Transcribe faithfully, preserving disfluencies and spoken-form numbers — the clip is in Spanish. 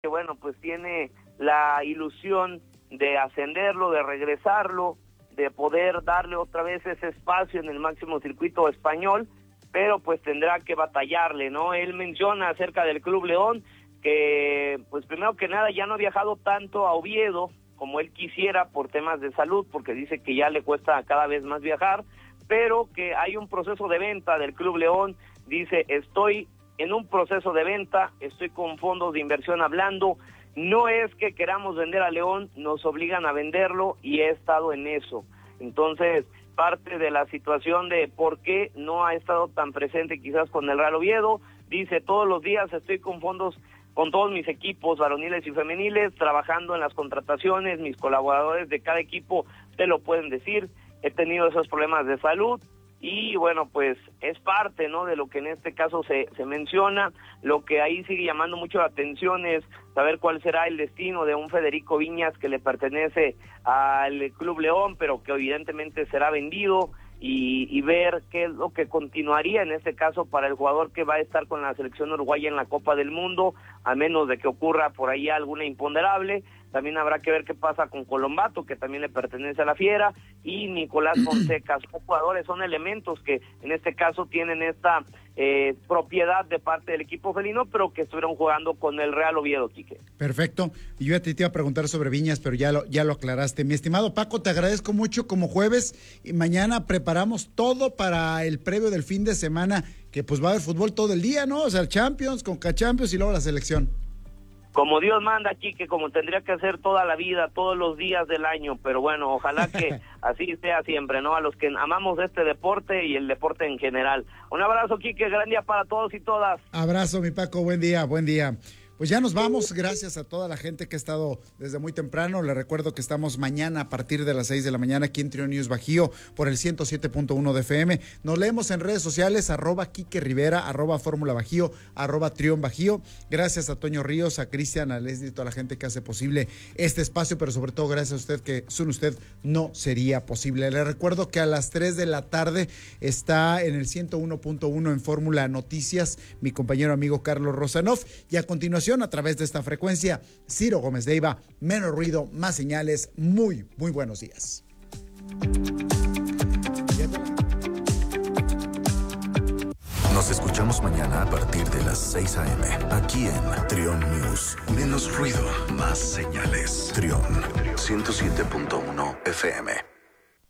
que bueno, pues tiene la ilusión de ascenderlo, de regresarlo, de poder darle otra vez ese espacio en el máximo circuito español, pero pues tendrá que batallarle, ¿no? Él menciona acerca del Club León que, pues primero que nada, ya no ha viajado tanto a Oviedo como él quisiera por temas de salud, porque dice que ya le cuesta cada vez más viajar, pero que hay un proceso de venta del Club León. Dice, estoy en un proceso de venta, estoy con fondos de inversión hablando, no es que queramos vender a León, nos obligan a venderlo y he estado en eso. Entonces, parte de la situación de por qué no ha estado tan presente quizás con el Real Oviedo, dice, todos los días estoy con fondos, con todos mis equipos varoniles y femeniles, trabajando en las contrataciones, mis colaboradores de cada equipo te lo pueden decir, he tenido esos problemas de salud, y bueno, pues es parte, ¿no?, de lo que en este caso se, se menciona. Lo que ahí sigue llamando mucho la atención es saber cuál será el destino de un Federico Viñas que le pertenece al Club León, pero que evidentemente será vendido, y, y ver qué es lo que continuaría en este caso para el jugador que va a estar con la selección uruguaya en la Copa del Mundo, a menos de que ocurra por ahí alguna imponderable. También habrá que ver qué pasa con Colombato, que también le pertenece a la Fiera, y Nicolás Fonseca. Son jugadores, son elementos que en este caso tienen esta eh, propiedad de parte del equipo felino, pero que estuvieron jugando con el Real Oviedo, Quique. Perfecto. Y yo te iba a preguntar sobre Viñas, pero ya lo, ya lo aclaraste. Mi estimado Paco, te agradezco mucho como jueves, y mañana preparamos todo para el previo del fin de semana, que pues va a haber fútbol todo el día, ¿no? O sea, el Champions, Conca Champions y luego la selección. Como Dios manda aquí, que como tendría que hacer toda la vida, todos los días del año, pero bueno, ojalá que así sea siempre, ¿no? A los que amamos este deporte y el deporte en general. Un abrazo, Quique, gran día para todos y todas. Abrazo, mi Paco, buen día, buen día. Pues ya nos vamos, gracias a toda la gente que ha estado desde muy temprano. Les recuerdo que estamos mañana a partir de las seis de la mañana aquí en Trión News Bajío por el ciento siete punto uno de F M. Nos leemos en redes sociales, arroba Quique Rivera, arroba Fórmula Bajío, arroba Trión Bajío. Gracias a Toño Ríos, a Cristian, a Leslie y toda la gente que hace posible este espacio, pero sobre todo gracias a usted, que sin usted no sería posible. Les recuerdo que a las tres de la tarde está en el ciento uno punto uno en Fórmula Noticias mi compañero amigo Carlos Rosanov, y a continuación a través de esta frecuencia, Ciro Gómez Leiva, menos ruido, más señales. Muy, muy buenos días. Nos escuchamos mañana a partir de las seis a eme, aquí en Trión News. Menos ruido, más señales. Trión, ciento siete punto uno F M.